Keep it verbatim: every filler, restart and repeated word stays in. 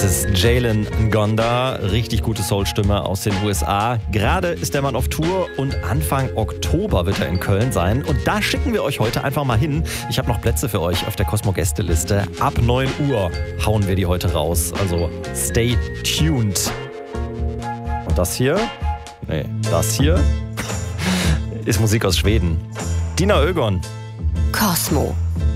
Das ist Jalen Ngonda, richtig gute Soul-Stimme aus den U S A. Gerade ist der Mann auf Tour und Anfang Oktober wird er in Köln sein. Und da schicken wir euch heute einfach mal hin. Ich habe noch Plätze für euch auf der Cosmo-Gästeliste. Ab neun Uhr hauen wir die heute raus. Also stay tuned. Und das hier? Nee, das hier ist Musik aus Schweden. Dina Ögon. Cosmo.